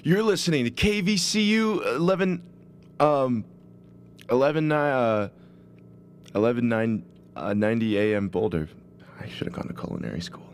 You're listening to KVCU 1190 AM Boulder. I should have gone to culinary school.